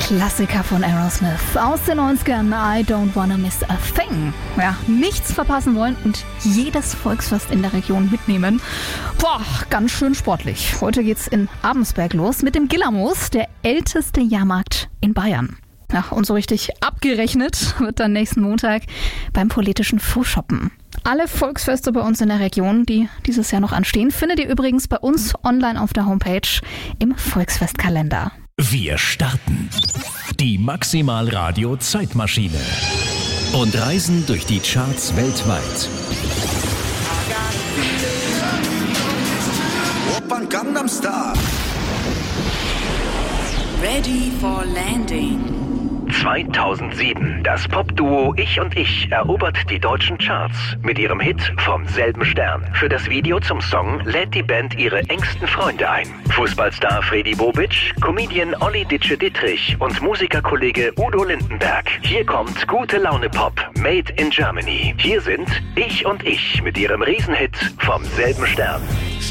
Klassiker von Aerosmith aus den 90ern. I don't wanna miss a thing. Ja, nichts verpassen wollen und jedes Volksfest in der Region mitnehmen. Boah, ganz schön sportlich. Heute geht's in Abensberg los mit dem Gillermoos, der älteste Jahrmarkt in Bayern. Ja, und so richtig abgerechnet wird dann nächsten Montag beim politischen Frühschoppen. Alle Volksfeste bei uns in der Region, die dieses Jahr noch anstehen, findet ihr übrigens bei uns online auf der Homepage im Volksfestkalender. Wir starten die Maximal Radio Zeitmaschine und reisen durch die Charts weltweit. Gangnam Style. Ready for landing. 2007, das Popduo Ich und Ich erobert die deutschen Charts mit ihrem Hit Vom selben Stern. Für das Video zum Song lädt die Band ihre engsten Freunde ein. Fußballstar Fredi Bobic, Comedian Olli Ditsche-Dittrich und Musikerkollege Udo Lindenberg. Hier kommt Gute Laune Pop, Made in Germany. Hier sind Ich und Ich mit ihrem Riesenhit Vom selben Stern.